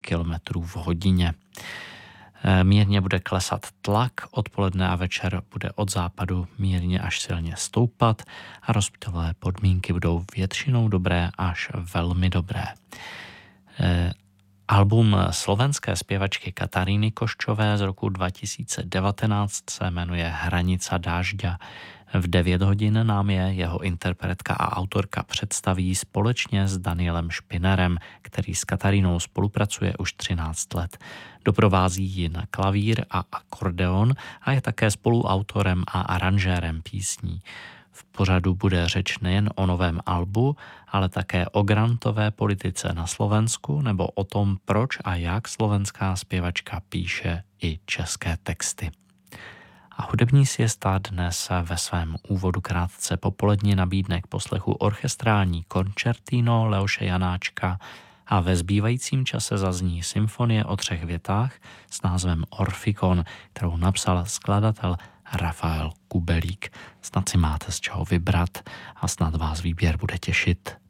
km v hodině. Mírně bude klesat tlak, odpoledne a večer bude od západu mírně až silně stoupat a rozptylé podmínky budou většinou dobré až velmi dobré. Album slovenské zpěvačky Kataríny Koščové z roku 2019 se jmenuje Hranica dážďa. V 9 hodin nám je jeho interpretka a autorka představí společně s Danielem Špinerem, který s Katarínou spolupracuje už 13 let. Doprovází ji na klavír a akordeon a je také spoluautorem a aranžérem písní. V pořadu bude řeč nejen o novém albu, ale také o grantové politice na Slovensku nebo o tom, proč a jak slovenská zpěvačka píše i české texty. A hudební siesta dnes ve svém úvodu krátce popolední nabídne k poslechu orchestrální koncertino Leoše Janáčka a ve zbývajícím čase zazní symfonie o 3 větách s názvem Orfikon, kterou napsal skladatel Rafael Kubelík. Snad si máte z čeho vybrat a snad vás výběr bude těšit.